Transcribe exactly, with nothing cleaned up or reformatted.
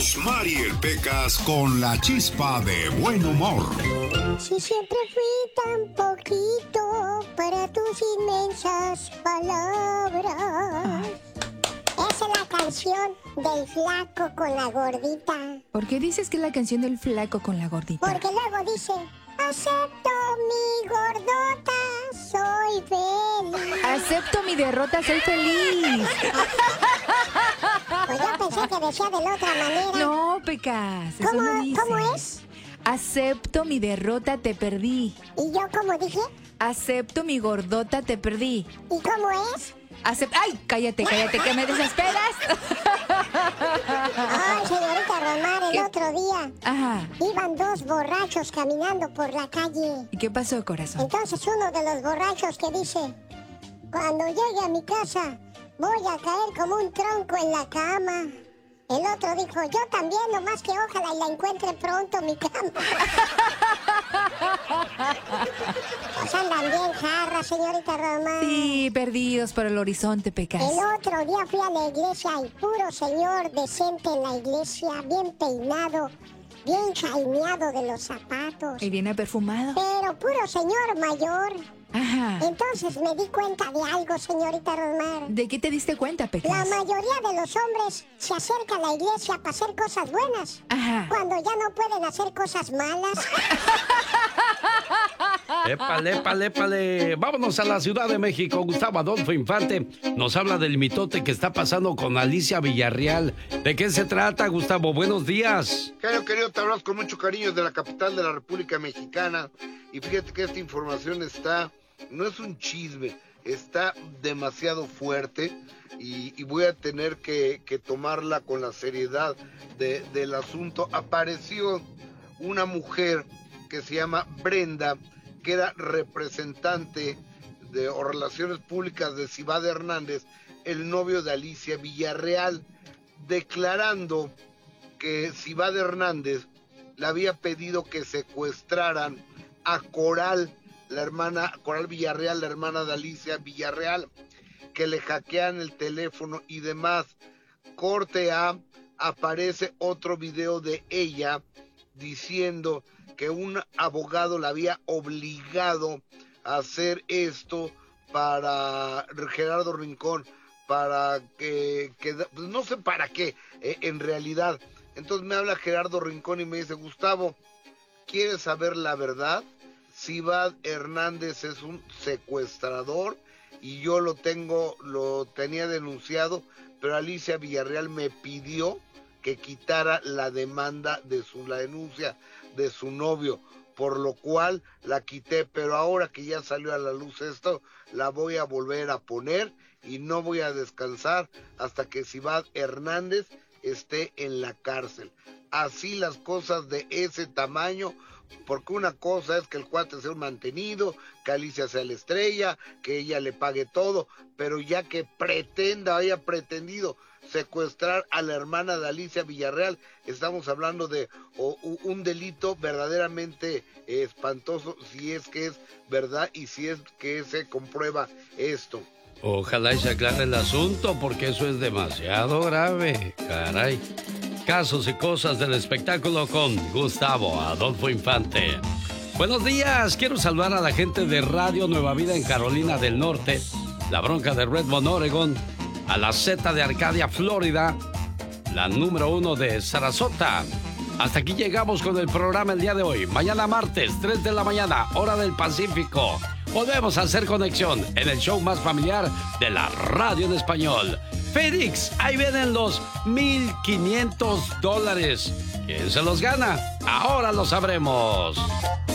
Mariel Pecas con la chispa de buen humor. Si siempre fui tan poquito para tus inmensas palabras. Esa es la canción del flaco con la gordita. ¿Por qué dices que es la canción del flaco con la gordita? Porque luego dice, acepto mi gordota, soy feliz. Acepto mi derrota, soy feliz. Pues yo pensé que decía de la otra manera. No, Pecas, eso ¿Cómo, no dice. ¿Cómo es? Acepto mi derrota, te perdí. ¿Y yo cómo dije? Acepto mi gordota, te perdí. ¿Y cómo es? Acep ¡Ay! Cállate, cállate, que me desesperas. Ay, señorita Romar, el ¿Qué? otro día Ajá. iban dos borrachos caminando por la calle. ¿Y qué pasó, corazón? Entonces uno de los borrachos que dice, cuando llegue a mi casa voy a caer como un tronco en la cama. El otro dijo, yo también, nomás que ojalá y la encuentre pronto mi cama. Pues andan bien jarras, señorita Román. Sí, perdidos por el horizonte, Pecas. El otro día fui a la iglesia y puro señor decente en la iglesia, bien peinado, bien chaimeado de los zapatos. Y viene perfumado. Pero puro señor mayor. Ajá. Entonces me di cuenta de algo, señorita Romar. ¿De qué te diste cuenta, Pecas? La mayoría de los hombres se acerca a la iglesia para hacer cosas buenas. Ajá. Cuando ya no pueden hacer cosas malas. Épale, épale, épale. Vámonos a la Ciudad de México. Gustavo Adolfo Infante nos habla del mitote que está pasando con Alicia Villarreal. ¿De qué se trata, Gustavo? Buenos días. Querido, querido, te hablas con mucho cariño de la capital de la República Mexicana. Y fíjate que esta información está, no es un chisme, está demasiado fuerte y, y voy a tener que, que tomarla con la seriedad de, del asunto. Apareció una mujer que se llama Brenda, que era representante de o relaciones públicas de Cibad Hernández, el novio de Alicia Villarreal, declarando que Cibad Hernández le había pedido que secuestraran a Coral, la hermana, Coral Villarreal, la hermana de Alicia Villarreal, que le hackean el teléfono y demás. Corte A, aparece otro video de ella diciendo que un abogado la había obligado a hacer esto para Gerardo Rincón, para que, que pues no sé para qué, eh, en realidad. Entonces me habla Gerardo Rincón y me dice, Gustavo, ¿quieres saber la verdad? Cibad Hernández es un secuestrador y yo lo tengo, lo tenía denunciado, pero Alicia Villarreal me pidió que quitara la demanda de su, la denuncia de su novio, por lo cual la quité, pero ahora que ya salió a la luz esto, la voy a volver a poner y no voy a descansar hasta que Cibad Hernández esté en la cárcel. Así las cosas de ese tamaño, porque una cosa es que el cuate sea un mantenido, que Alicia sea la estrella, que ella le pague todo, pero ya que pretenda, haya pretendido secuestrar a la hermana de Alicia Villarreal, estamos hablando de o, un delito verdaderamente espantoso, si es que es verdad y si es que se comprueba esto. Ojalá y se aclare el asunto, porque eso es demasiado grave, caray. Casos y cosas del espectáculo con Gustavo Adolfo Infante. Buenos días, quiero saludar a la gente de Radio Nueva Vida en Carolina del Norte, La Bronca de Redmond, Oregon, a la Z de Arcadia, Florida, la número uno de Sarasota. Hasta aquí llegamos con el programa el día de hoy. Mañana martes, tres de la mañana, hora del Pacífico. Volvemos a hacer conexión en el show más familiar de la radio en español. Félix, ahí vienen los mil quinientos dólares. ¿Quién se los gana? Ahora lo sabremos.